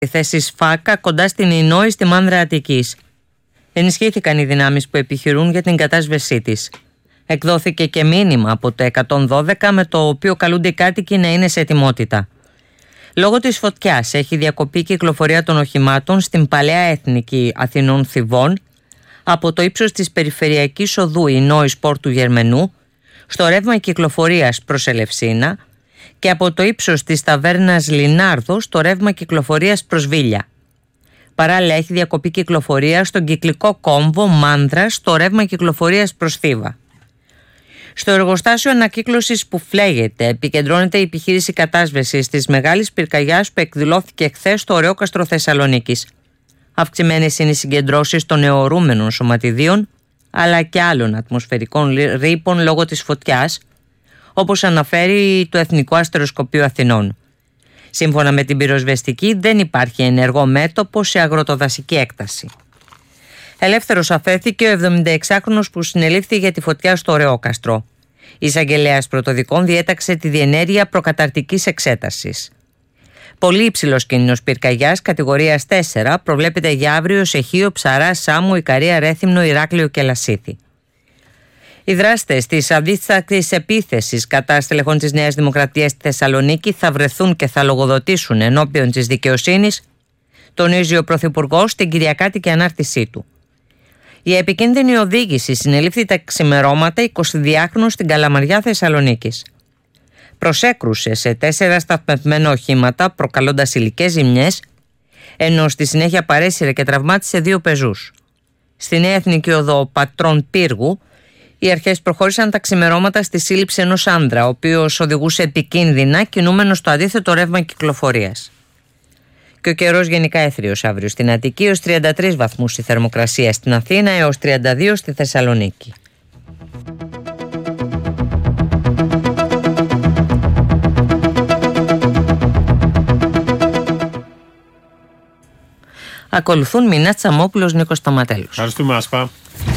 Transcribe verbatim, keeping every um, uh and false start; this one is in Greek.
Στη θέση Σφάκα κοντά στην Ινόη στη Μάνδρα Αττικής. Ενισχύθηκαν οι δυνάμεις που επιχειρούν για την κατάσβεσή της. Εκδόθηκε και μήνυμα από το εκατόν δώδεκα με το οποίο καλούνται οι κάτοικοι να είναι σε ετοιμότητα. Λόγω της φωτιάς έχει διακοπεί η κυκλοφορία των οχημάτων στην παλαιά εθνική Αθηνών Θηβών από το ύψος της περιφερειακής οδού Ινόης Πόρτου Γερμενού στο ρεύμα κυκλοφορίας προς Ελευσίνα και από το ύψος της ταβέρνας Λινάρδο στο ρεύμα κυκλοφορίας προς Βίλια. Παράλληλα έχει διακοπεί κυκλοφορία στον κυκλικό κόμβο Μάνδρα στο ρεύμα κυκλοφορίας προς Θήβα. Στο εργοστάσιο ανακύκλωσης που φλέγεται επικεντρώνεται η επιχείρηση κατάσβεσης της μεγάλης πυρκαγιάς που εκδηλώθηκε χθες στο Ωρεόκαστρο Θεσσαλονίκης. Αυξημένες είναι οι συγκεντρώσεις των αιωρούμενων σωματιδίων αλλά και άλλων ατμοσφαιρικών ρήπων λόγω της φωτιάς, όπως αναφέρει το Εθνικό Αστεροσκοπείο Αθηνών. Σύμφωνα με την πυροσβεστική δεν υπάρχει ενεργό μέτωπο σε αγροτοδασική έκταση. Ελεύθερος αφέθηκε ο εβδομηνταεξάχρονος που συνελήφθη για τη φωτιά στο Ωρεόκαστρο. Η εισαγγελέας πρωτοδικών διέταξε τη διενέργεια προκαταρτικής εξέτασης. Πολύ υψηλός κίνδυνος πυρκαγιάς κατηγορίας τέσσερα προβλέπεται για αύριο σε Χίο, Ψαρά, Σάμου, Ικαρία, Ρέθυμνο, Ηράκλειο και Λασίθι. Οι δράστες της αδίστακτης επίθεσης κατά στελεχών της Νέας Δημοκρατίας στη Θεσσαλονίκη θα βρεθούν και θα λογοδοτήσουν ενώπιον της δικαιοσύνης, τονίζει ο Πρωθυπουργός στην κυριακάτικη ανάρτησή του. Η επικίνδυνη οδήγηση συνελήφθη τα ξημερώματα εικοσιδυάχρονος στην Καλαμαριά Θεσσαλονίκης. Προσέκρουσε σε τέσσερα σταθμευμένα οχήματα προκαλώντας υλικές ζημιές, ενώ στη συνέχεια παρέσυρε και τραυμάτισε δύο πεζούς. Στη Νέα Εθνική Οδό Πατρών Πύργου, οι αρχές προχώρησαν τα ξημερώματα στη σύλληψη ενός άνδρα, ο οποίος οδηγούσε επικίνδυνα κινούμενο στο αντίθετο ρεύμα κυκλοφορίας. Και ο καιρός γενικά έθριος αύριο στην Αττική έως τριάντα τρεις βαθμούς η θερμοκρασία, στην Αθήνα έως τριάντα δύο στη Θεσσαλονίκη. Ακολουθούν Μινά Τσαμόπουλος, Νίκος Σταματέλος. Ευχαριστούμε, Άσπα.